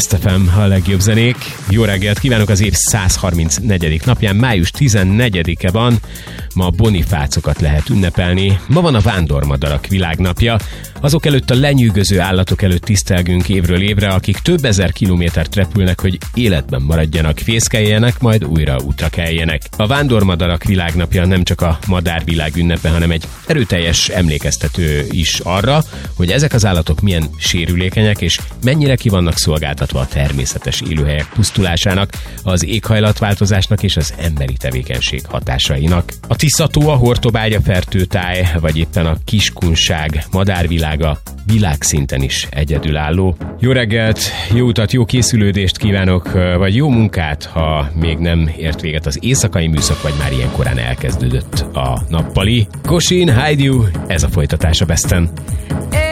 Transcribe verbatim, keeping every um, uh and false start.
Best ef em, a legjobb zenék. Jó reggelt kívánok az év száz harmincnegyedik napján, május tizennegyedike van. Ma bonifácokat lehet ünnepelni. Ma van a vándormadarak világnapja. Azok előtt, a lenyűgöző állatok előtt tisztelgünk évről évre, akik több ezer kilométert repülnek, hogy életben maradjanak, fészkeljenek, majd újra útra keljenek. A vándormadarak világnapja nem csak a madárvilág ünnepe, hanem egy erőteljes emlékeztető is arra, hogy ezek az állatok milyen sérülékenyek, és mennyire ki vannak szolgáltatva a természetes élőhelyek pusztulásának, az éghajlatváltozásnak és az emberi tevékenység hatásainak. A Tisza-tó, a Hortobágya fertőtáj, vagy éppen a Kiskunság madárvilága világszinten is egyedülálló. Jó reggelt, jó utat, jó készülődést kívánok, vagy jó munkát, ha még nem ért véget az éjszakai műszak, vagy már ilyen korán elkezdődött a nappali. Kosin, Hide You, ez a folytatás a Besten.